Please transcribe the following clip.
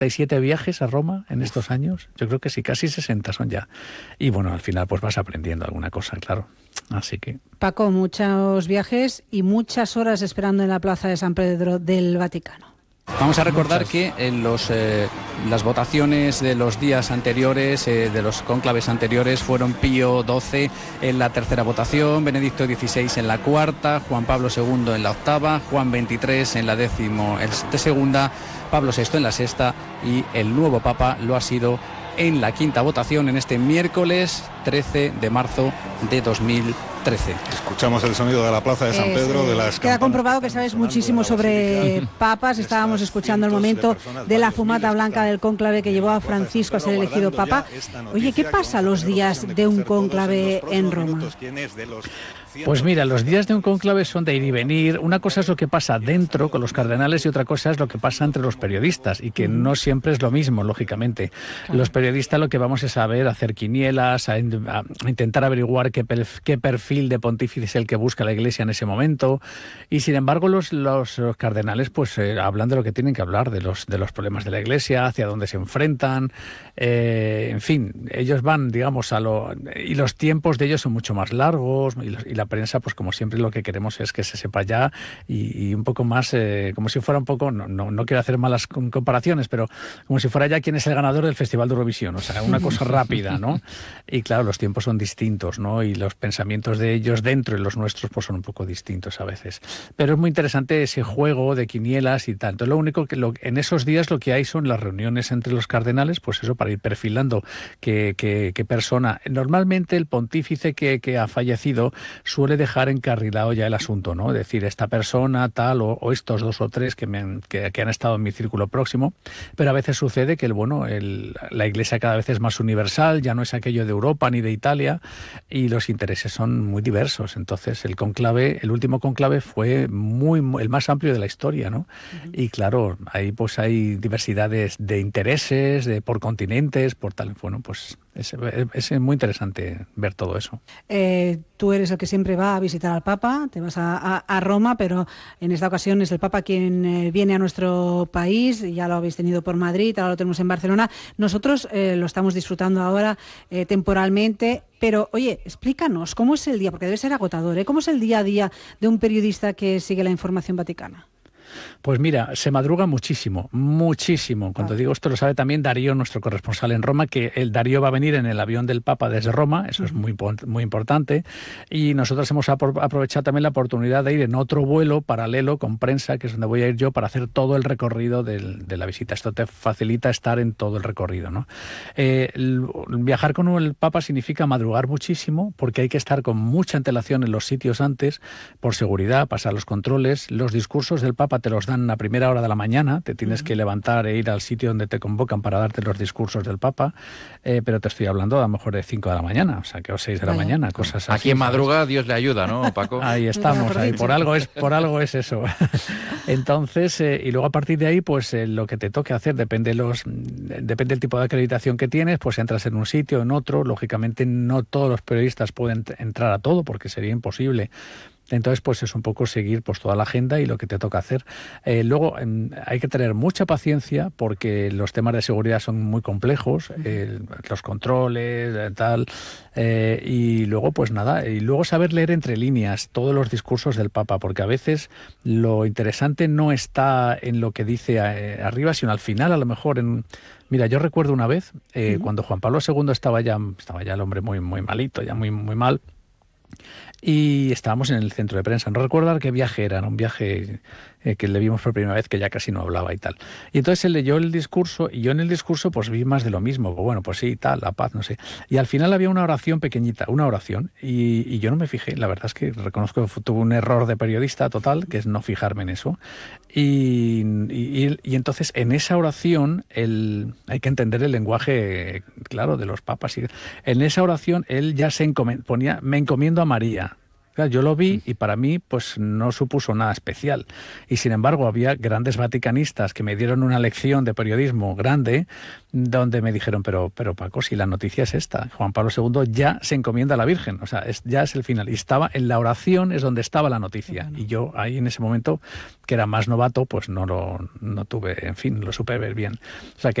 67 viajes a Roma en estos años. Yo creo que sí, casi 60 son ya. Y bueno, al final pues vas aprendiendo alguna cosa, claro. Así que... Paco, muchos viajes y muchas horas esperando en la Plaza de San Pedro del Vaticano. Vamos a recordar que en las votaciones de los días anteriores, de los cónclaves anteriores, fueron Pío XII en la tercera votación, Benedicto XVI en la cuarta, Juan Pablo II en la octava, Juan XXIII en la segunda, Pablo VI en la sexta y el nuevo Papa lo ha sido en la quinta votación en este miércoles 13 de marzo de 2013. Escuchamos el sonido de la Plaza de San Pedro, de las queda comprobado que sabes muchísimo sobre papas. Estábamos escuchando el momento de la fumata blanca del cónclave que llevó a Francisco a ser elegido papa. Oye, ¿qué pasa los días de un cónclave en Roma? Pues mira, los días de un cónclave son de ir y venir. Una cosa es lo que pasa dentro con los cardenales y otra cosa es lo que pasa entre los periodistas, y que no siempre es lo mismo, lógicamente. Claro. Los periodistas lo que vamos es a ver, a hacer quinielas, a intentar averiguar qué perfil de pontífice es el que busca la Iglesia en ese momento, y sin embargo los cardenales pues hablan de lo que tienen que hablar, de los problemas de la Iglesia, hacia dónde se enfrentan, en fin, ellos van, digamos, y los tiempos de ellos son mucho más largos, y la prensa, pues como siempre, lo que queremos es que se sepa ya, y un poco más, como si fuera un poco, no quiero hacer malas comparaciones, pero como si fuera ya quién es el ganador del Festival de Eurovisión, o sea, una cosa rápida, ¿no? Y claro, los tiempos son distintos, ¿no? Y los pensamientos de ellos dentro y los nuestros pues son un poco distintos a veces. Pero es muy interesante ese juego de quinielas y tal. Entonces, lo único que en esos días lo que hay son las reuniones entre los cardenales, pues eso, para ir perfilando qué persona. Normalmente el pontífice que ha fallecido suele dejar encarrilado ya el asunto, ¿no? Es decir, esta persona tal o estos dos o tres que han estado en mi círculo próximo, pero a veces sucede que la Iglesia cada vez es más universal, ya no es aquello de Europa ni de Italia, y los intereses son muy diversos. Entonces el último conclave fue el más amplio de la historia, ¿no? Uh-huh. Y claro, ahí pues hay diversidades de intereses, por continentes, por tal. Bueno, pues es muy interesante ver todo eso. Tú eres el que siempre va a visitar al Papa, te vas a Roma, pero en esta ocasión es el Papa quien viene a nuestro país. Ya lo habéis tenido por Madrid, ahora lo tenemos en Barcelona. Nosotros lo estamos disfrutando ahora temporalmente, pero oye, explícanos, ¿cómo es el día? Porque debe ser agotador, ¿eh? ¿Cómo es el día a día de un periodista que sigue la información vaticana? Pues mira, se madruga muchísimo. Cuando digo esto lo sabe también Darío, nuestro corresponsal en Roma, que el Darío va a venir en el avión del Papa desde Roma, eso es muy importante, y nosotros hemos aprovechado también la oportunidad de ir en otro vuelo paralelo con prensa, que es donde voy a ir yo, para hacer todo el recorrido de la visita. Esto te facilita estar en todo el recorrido, ¿no? Viajar con el Papa significa madrugar muchísimo, porque hay que estar con mucha antelación en los sitios antes, por seguridad, pasar los controles. Los discursos del Papa te los dan a primera hora de la mañana, te tienes que levantar e ir al sitio donde te convocan para darte los discursos del Papa, pero te estoy hablando a lo mejor de 5 de la mañana, o sea, que o 6 de la mañana, cosas así. Aquí en madruga Dios le ayuda, ¿no, Paco? Ahí estamos, ahí, por algo es eso. Entonces, y luego a partir de ahí, pues lo que te toque hacer depende del tipo de acreditación que tienes, pues entras en un sitio, en otro. Lógicamente no todos los periodistas pueden entrar a todo porque sería imposible. Entonces, pues es un poco seguir pues toda la agenda y lo que te toca hacer. Luego hay que tener mucha paciencia porque los temas de seguridad son muy complejos, los controles, tal, y luego pues nada, y luego saber leer entre líneas todos los discursos del Papa, porque a veces lo interesante no está en lo que dice arriba, sino al final, a lo mejor Mira, yo recuerdo una vez, cuando Juan Pablo II estaba ya el hombre muy, muy malito, ya muy, muy mal, y estábamos en el centro de prensa. No recuerdo qué viaje era un viaje que le vimos por primera vez, que ya casi no hablaba y tal. Y entonces él leyó el discurso, y yo en el discurso pues vi más de lo mismo. Bueno, pues sí, tal, la paz, no sé. Y al final había una oración pequeñita, y yo no me fijé. La verdad es que reconozco que tuve un error de periodista total, que es no fijarme en eso. Y entonces en esa oración hay que entender el lenguaje, claro, de los papas. En esa oración él ya ponía, me encomiendo a María. Claro, yo lo vi y para mí pues no supuso nada especial. Y sin embargo había grandes vaticanistas que me dieron una lección de periodismo grande donde me dijeron, pero Paco, si la noticia es esta, Juan Pablo II ya se encomienda a la Virgen, o sea, ya es el final. Y estaba en la oración, es donde estaba la noticia. Bueno. Y yo ahí en ese momento, que era más novato, pues no tuve, en fin, lo supe ver bien. O sea que